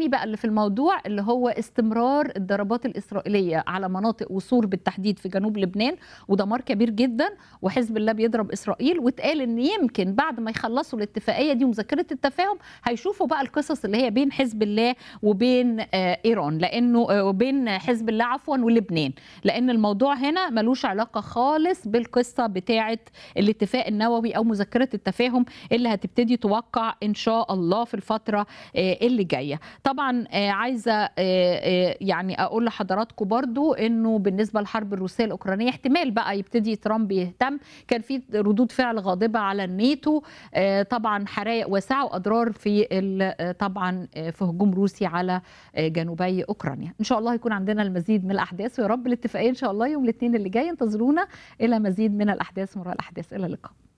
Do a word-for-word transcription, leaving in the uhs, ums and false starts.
بقى اللي في الموضوع اللي هو استمرار الضربات الإسرائيلية على مناطق وصور بالتحديد في جنوب لبنان، ودمار كبير جدا، وحزب الله بيضرب إسرائيل، واتقال إن يمكن بعد ما يخلصوا الاتفاقية دي ومذكرة التفاهم هيشوفوا بقى القصص اللي هي بين حزب الله وبين إيران، لأنه وبين حزب الله عفوا ولبنان، لأن الموضوع هنا ملوش علاقة خالص بالقصة بتاعة الاتفاق النووي أو مذكرة التفاهم اللي هتبتدي توقع إن شاء الله في الفترة اللي جاية. طبعا عايزة يعني أقول لحضراتكم برضو إنه بالنسبة للحرب الروسية الأوكرانية احتمال بقى يبتدي ترامب يهتم، كان في ردود فعل غاضبة على الناتو، طبعا حرائق واسعة وأضرار في طبعا في هجوم روسي على جنوبي أوكرانيا. إن شاء الله يكون عندنا المزيد من الأحداث، ويا رب الاتفاقية إن شاء الله يوم الاثنين اللي جاي. انتظرونا إلى مزيد من الأحداث مرة الأحداث. إلى اللقاء.